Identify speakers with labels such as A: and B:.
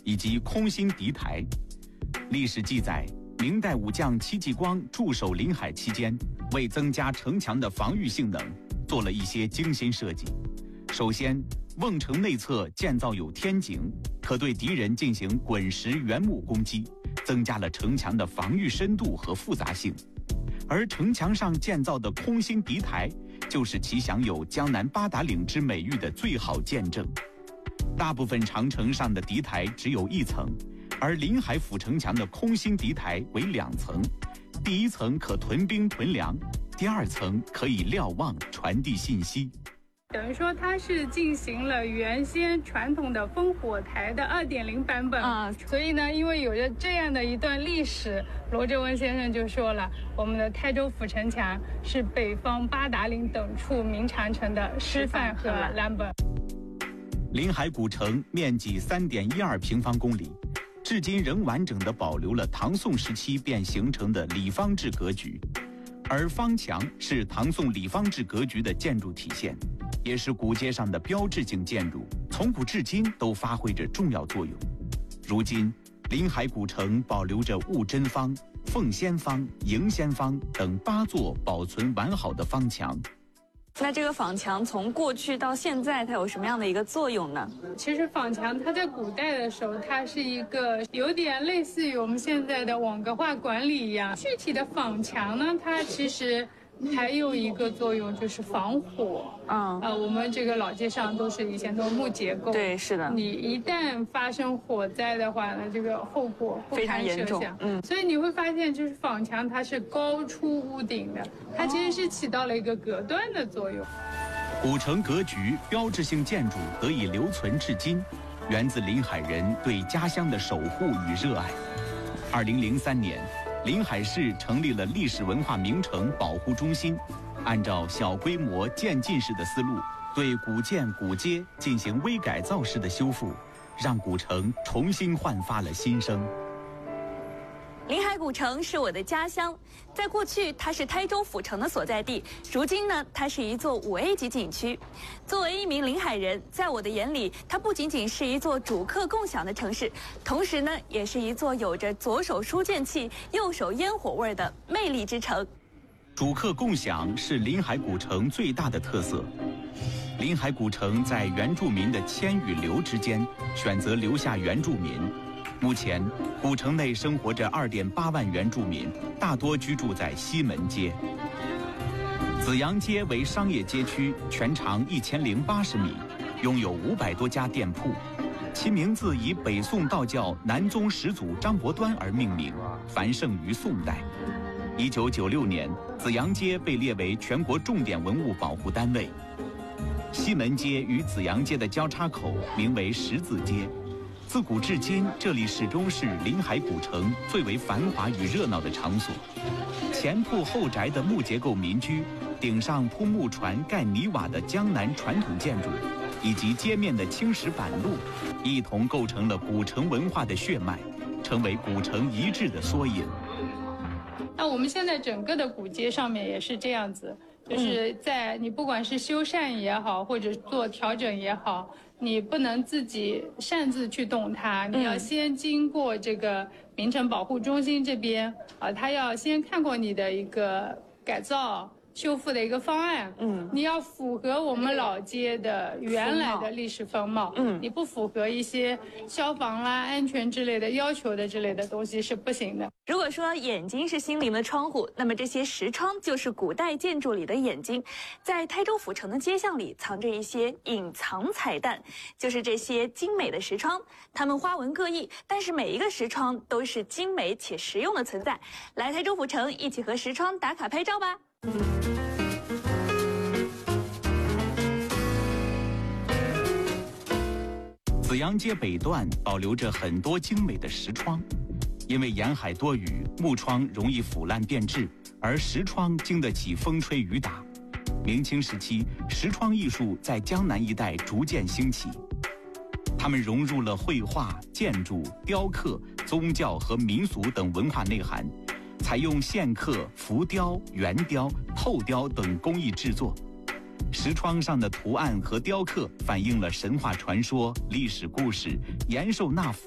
A: 以及空心敌台。历史记载，明代武将戚继光驻守临海期间，为增加城墙的防御性能，做了一些精心设计。首先，瓮城内侧建造有天井，可对敌人进行滚石圆木攻击，增加了城墙的防御深度和复杂性。而城墙上建造的空心敌台，就是其享有江南八达岭之美誉的最好见证。大部分长城上的敌台只有1层，而临海府城墙的空心敌台为2层，第1层可屯兵屯粮，第2层可以瞭望传递信息。
B: 等于说它是进行了原先传统的烽火台的2.0版本所以呢，因为有着这样的一段历史，罗振文先生就说了，我们的台州府城墙是北方八达岭等处明长城的示范和蓝本。
A: 临海古城面积3.12平方公里，至今仍完整地保留了唐宋时期便形成的里方制格局，而方墙是唐宋里方制格局的建筑体现，也是古街上的标志性建筑，从古至今都发挥着重要作用。如今，临海古城保留着雾真方、凤仙方、迎仙方等8座保存完好的方墙。
C: 那这个坊墙从过去到现在，它有什么样的一个作用呢？
B: 其实坊墙它在古代的时候，它是一个有点类似于我们现在的网格化管理一样。具体的坊墙呢，它其实还有一个作用就是防火。我们这个老街上以前都是木结构，
C: 对，是的。
B: 你一旦发生火灾的话呢，这个后果
C: 非常严重。
B: 所以你会发现，就是坊墙它是高出屋顶的，它其实是起到了一个隔断的作用。
A: 古城格局标志性建筑得以留存至今，源自临海人对家乡的守护与热爱。2003年，临海市成立了历史文化名城保护中心，按照小规模渐进式的思路，对古建古街进行微改造式的修复，让古城重新焕发了新生。
C: 临海古城是我的家乡，在过去它是台州府城的所在地，如今呢，它是一座5A 级景区。作为一名临海人，在我的眼里，它不仅仅是一座主客共享的城市，同时呢，也是一座有着左手书卷气、右手烟火味的魅力之城。
A: 主客共享是临海古城最大的特色。临海古城在原住民的迁与留之间，选择留下原住民。目前，古城内生活着2.8万原住民，大多居住在西门街。紫阳街为商业街区，全长1080米，拥有500多家店铺。其名字以北宋道教南宗始祖张伯端而命名，繁盛于宋代。1996年，紫阳街被列为全国重点文物保护单位。西门街与紫阳街的交叉口名为十字街。自古至今，这里始终是临海古城最为繁华与热闹的场所。前铺后宅的木结构民居，顶上铺木船盖泥瓦的江南传统建筑，以及街面的青石板路，一同构成了古城文化的血脉，成为古城遗志的缩影。
B: 那我们现在整个的古街上面也是这样子，就是在你不管是修缮也好，或者做调整也好，你不能自己擅自去动它，你要先经过这个名城保护中心这边他要先看过你的一个改造修复的一个方案，你要符合我们老街的原来的历史风貌，你不符合一些消防啦、安全之类的要求的之类的东西是不行的。
C: 如果说眼睛是心灵的窗户，那么这些石窗就是古代建筑里的眼睛。在台州府城的街巷里藏着一些隐藏彩蛋，就是这些精美的石窗，它们花纹各异，但是每一个石窗都是精美且实用的存在。来台州府城，一起和石窗打卡拍照吧。
A: 紫阳街北段保留着很多精美的石窗，因为沿海多雨，木窗容易腐烂变质，而石窗经得起风吹雨打。明清时期，石窗艺术在江南一带逐渐兴起，它们融入了绘画、建筑、雕刻、宗教和民俗等文化内涵，采用线刻、浮雕、圆雕、透雕等工艺制作。石窗上的图案和雕刻反映了神话传说、历史故事、延寿纳福